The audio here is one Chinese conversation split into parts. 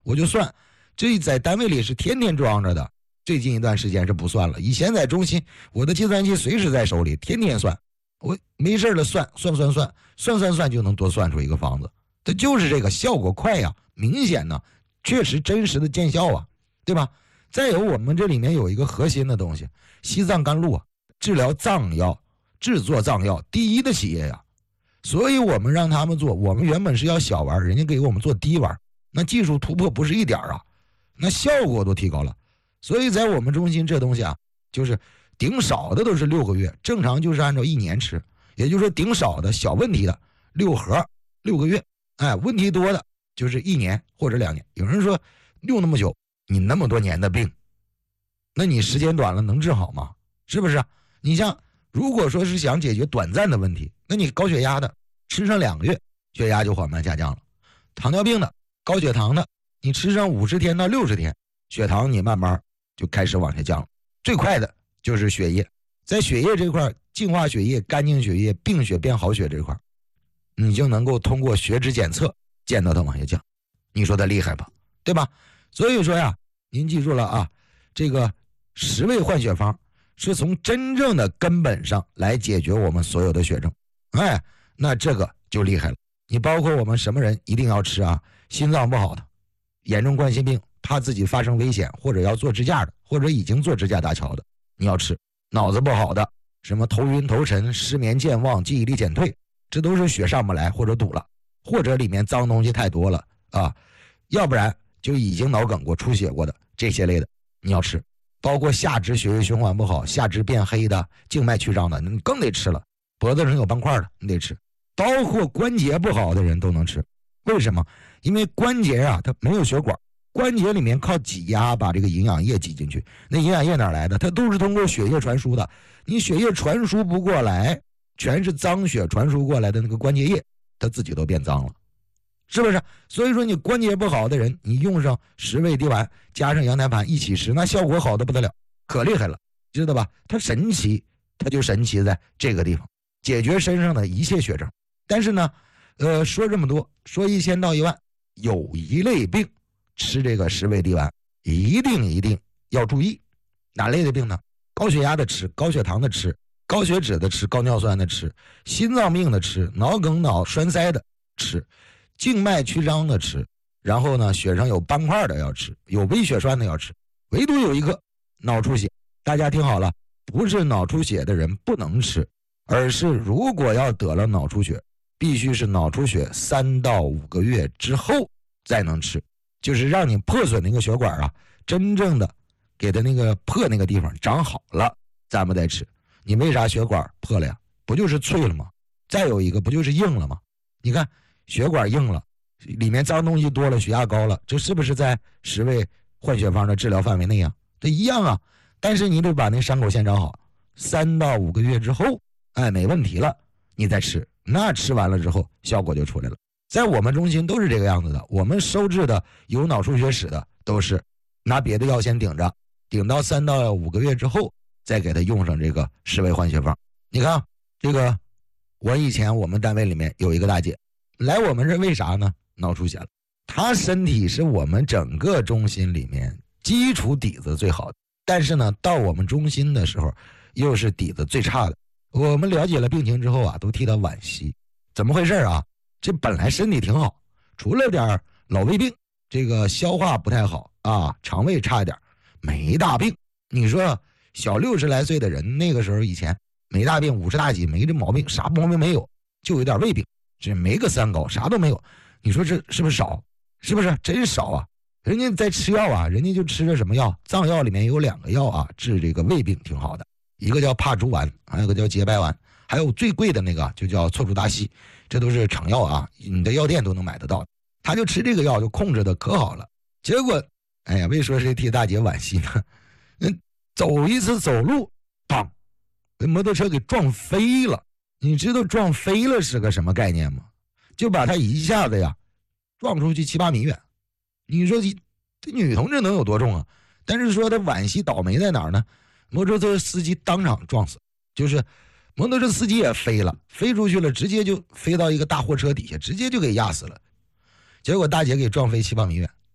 我就算，这在单位里是天天装着的，最近一段时间是不算了。以前在中心，我的计算机随时在手里，天天算，我没事了算就能多算出一个房子。它就是这个效果快呀，明显呢，确实真实的见效啊，对吧？再有我们这里面有一个核心的东西，西藏甘露啊，治疗藏药、制作藏药第一的企业呀，所以我们让他们做，我们原本是要小丸，人家给我们做低丸，那技术突破不是一点啊，那效果都提高了。所以在我们中心这东西啊，就是顶少的都是6个月，正常就是按照1年吃，也就是说顶少的小问题的6盒6个月，哎，问题多的就是1年或者2年。有人说用那么久，你那么多年的病，那你时间短了能治好吗？是不是？你像如果说是想解决短暂的问题，那你高血压的吃上2个月，血压就缓慢下降了；糖尿病的、高血糖的，你吃上50天到60天，血糖你慢慢就开始往下降了。最快的就是血液，在血液这块净化血液、干净血液、病血变好血这块，你就能够通过血脂检测见到它往下降。你说它厉害吧？对吧？所以说呀，您记住了啊，这个10味换血方是从真正的根本上来解决我们所有的血症。哎，那这个就厉害了。你包括我们什么人一定要吃啊？心脏不好的、严重冠心病，怕自己发生危险，或者要做支架的，或者已经做支架搭桥的，你要吃。脑子不好的，什么头晕头沉、失眠健忘、记忆力减退，这都是血上不来或者堵了，或者里面脏东西太多了啊，要不然就已经脑梗过、出血过的这些类的你要吃。包括下肢血液循环不好、下肢变黑的、静脉曲张的，你更得吃了。脖子上有斑块的你得吃，包括关节不好的人都能吃。为什么？因为关节啊它没有血管，关节里面靠挤压把这个营养液挤进去，那营养液哪来的？它都是通过血液传输的，你血液传输不过来，全是脏血传输过来的那个关节液，它自己都变脏了，是不是？所以说你关节不好的人，你用上10味地丸加上羊胎盘一起吃，那效果好的不得了，可厉害了，知道吧？它神奇，它就神奇在这个地方，解决身上的一切血症。但是呢说这么多，说1000到1万，有一类病吃这个10味地丸一定要注意。哪类的病呢？高血压的吃，高血糖的吃，高血脂的吃，高尿酸的吃，心脏病的吃，脑梗脑栓塞的吃，静脉曲张的吃，然后呢血上有斑块的要吃，有微血栓的要吃，唯独有一个脑出血。大家听好了，不是脑出血的人不能吃，而是如果要得了脑出血，必须是脑出血3到5个月之后再能吃，就是让你破损那个血管啊，真正的给它那个破那个地方长好了，咱们再吃。你为啥血管破了呀？不就是脆了吗？再有一个不就是硬了吗？你看血管硬了，里面脏东西多了，血压高了，这是不是在10味换血方的治疗范围内啊？这一样啊。但是你得把那伤口先长好，3到5个月之后，哎，没问题了，你再吃，那吃完了之后效果就出来了。在我们中心都是这个样子的，我们收治的有脑出血史的都是拿别的药先顶着，顶到3到5个月之后再给他用上这个10味换血方。你看这个，我以前我们单位里面有一个大姐来我们这，为啥呢？脑出血了。她身体是我们整个中心里面基础底子最好的，但是呢到我们中心的时候又是底子最差的。我们了解了病情之后啊，都替她惋惜。怎么回事啊？这本来身体挺好，除了点老胃病，这个消化不太好啊，肠胃差一点，没大病。你说小60来岁的人，那个时候以前没大病，50大几没这毛病，啥毛病没有，就有点胃病，这没个3高，啥都没有。你说这是不是少？是不是真少啊？人家在吃药啊，人家就吃的什么药？藏药里面有2个药啊，治这个胃病挺好的，一个叫帕竹丸，还有个叫节白丸，还有最贵的那个就叫错珠达西，这都是厂药啊，你的药店都能买得到。他就吃这个药就控制的可好了。结果哎呀，为说是替大姐惋惜呢，走一次走路，砰，被摩托车给撞飞了。你知道撞飞了是个什么概念吗？就把他一下子呀撞出去7、8米远。你说这女同志能有多重啊？但是说他惋惜倒霉在哪儿呢？摩托车司机当场撞死，就是摩托车司机也飞了，飞出去了，直接就飞到一个大货车底下，直接就给压死了。结果大姐给撞飞7、8米远，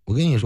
我跟你说。